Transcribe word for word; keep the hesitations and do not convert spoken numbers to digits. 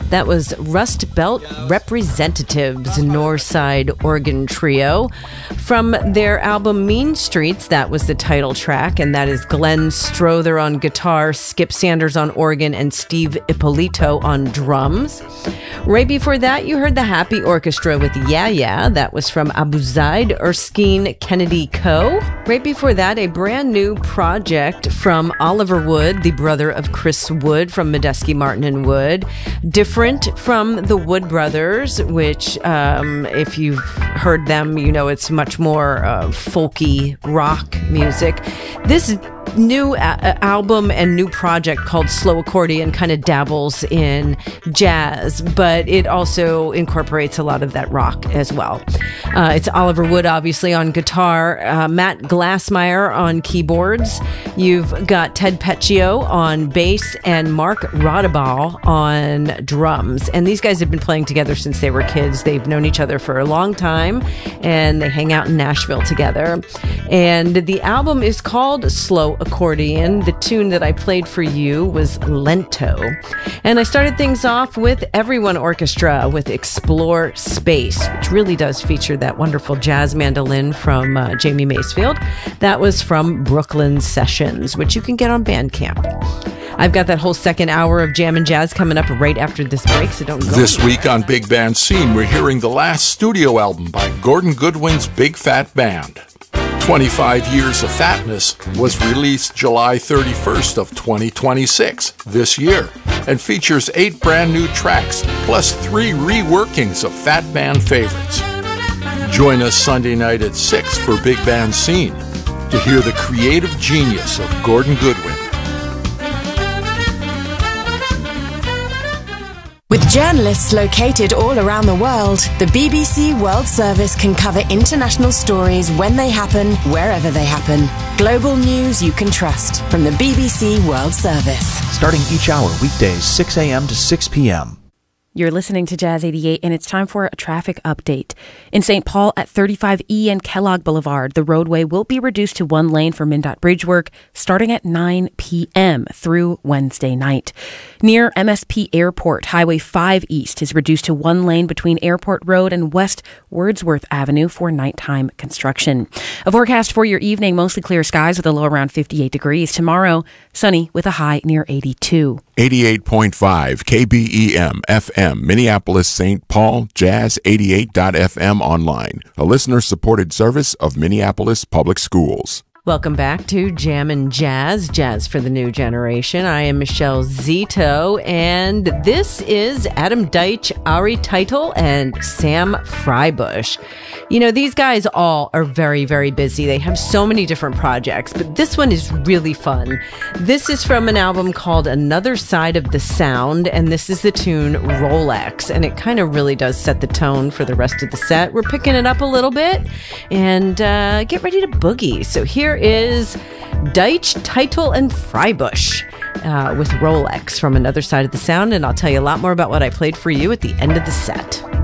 That was Rust Belt Representatives, Northside Organ Trio. From their album Mean Streets, that was the title track, and that is Glenn Strother on guitar, Skip Sanders on organ, and Steve Ippolito on drums. Right before that, you heard the Happy Orchestra with Yeah Yeah. That was from Abu Zaid Erskine Kennedy Co. Right before that, a brand new project from Oliver Wood, the brother of Chris Wood from Medeski, Martin and Wood. Different from the Wood Brothers, which um, if you've heard them, you know it's much more uh, folky rock music. This new a- album and new project called Slow Accordion kind of dabbles in jazz, but it also incorporates a lot of that rock as well. Uh, it's Oliver Wood, obviously, on guitar, uh, Matt Glassmeyer on keyboards. You've got Ted Peccio on bass and Mark Rodabal on drums. And these guys have been playing together since they were kids. They've known each other for a long time, and they hang out in Nashville together. And the album is called Slow Accordion. The tune that I played for you was Lento. And I started things off with Everyone Orchestra with Explore Space, which really does feature that wonderful jazz mandolin from uh, Jamie Macefield. That was from Brooklyn Sessions, which you can get on Bandcamp. I've got that whole second hour of Jam and Jazz coming up right after this break, so don't go. This week on Big Band Scene, we're hearing the last studio album by Gordon Goodwin's Big Fat Band. twenty-five Years of Fatness was released July thirty-first of twenty twenty-six this year and features eight brand new tracks plus three reworkings of Fat Band favorites. Join us Sunday night at six for Big Band Scene to hear the creative genius of Gordon Goodwin. With journalists located all around the world, the B B C World Service can cover international stories when they happen, wherever they happen. Global news you can trust from the B B C World Service. Starting each hour weekdays six a.m. to six p.m. You're listening to Jazz eighty-eight, and it's time for a traffic update. In Saint Paul at thirty-five E and Kellogg Boulevard, the roadway will be reduced to one lane for MnDOT bridge work starting at nine p.m. through Wednesday night. Near M S P Airport, Highway five East is reduced to one lane between Airport Road and West Wordsworth Avenue for nighttime construction. A forecast for your evening, mostly clear skies with a low around fifty-eight degrees. Tomorrow, sunny with a high near eighty-two. eighty-eight point five K B E M F M, Minneapolis, Saint Paul, jazz eighty-eight dot f m online, a listener-supported service of Minneapolis Public Schools. Welcome back to Jam and Jazz, Jazz for the New Generation. I am Michelle Zito, and this is Adam Deitch, Ari Title, and Sam Freibush. You know, these guys all are very, very busy. They have so many different projects, but this one is really fun. This is from an album called Another Side of the Sound, and this is the tune Rolex, and it kind of really does set the tone for the rest of the set. We're picking it up a little bit, and uh, get ready to boogie. So here is Deitch, Title, and Freibush uh, with Rolex from Another Side of the Sound, and I'll tell you a lot more about what I played for you at the end of the set.